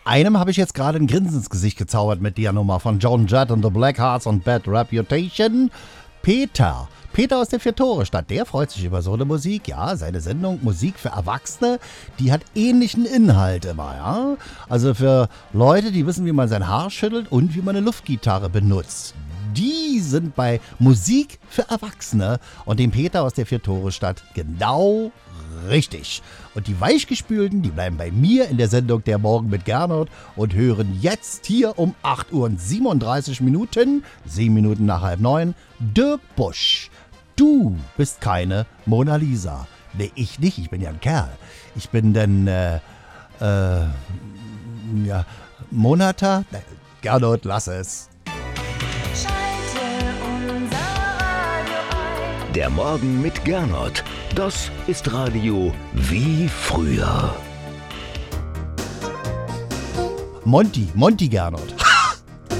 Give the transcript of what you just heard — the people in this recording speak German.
Einem habe ich jetzt gerade ein Grinsen ins Gesicht gezaubert mit der Nummer von Joan Jett und The Blackhearts und Bad Reputation. Peter aus der Vier-Tore-Stadt, der freut sich über so eine Musik. Ja, seine Sendung Musik für Erwachsene, die hat ähnlichen Inhalt immer, ja. Also für Leute, die wissen, wie man sein Haar schüttelt und wie man eine Luftgitarre benutzt. Die sind bei Musik für Erwachsene und dem Peter aus der Vier-Tore-Stadt genau richtig. Und die Weichgespülten, die bleiben bei mir in der Sendung Der Morgen mit Gernot und hören jetzt hier um 8 Uhr und 37 Minuten, 7 Minuten nach 8:30, Dirk Busch. Du bist keine Mona Lisa. Nee, ich nicht, ich bin ja ein Kerl. Ich bin denn, Monata? Gernot, lass es. Der Morgen mit Gernot. Das ist Radio wie früher. Monty Gernot.